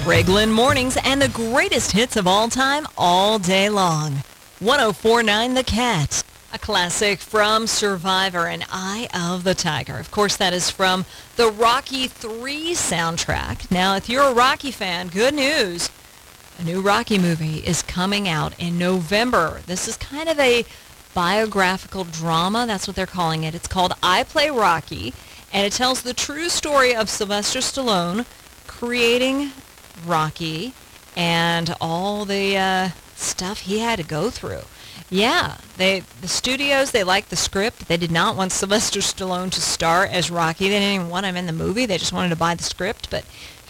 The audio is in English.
Greg Lynn Mornings and the greatest hits of all time all day long. 104.9 The Cat, a classic from Survivor and Eye of the Tiger. Of course, that is from the Rocky III soundtrack. Now, if you're a Rocky fan, good news. A new Rocky movie is coming out in November. This is kind of a biographical drama. That's what they're calling it. It's called I Play Rocky, and it tells the true story of Sylvester Stallone creating Rocky and all the stuff he had to go through. Yeah, the studios, they liked the script. They did not want Sylvester Stallone to star as Rocky. They didn't even want him in the movie. They just wanted to buy the script. But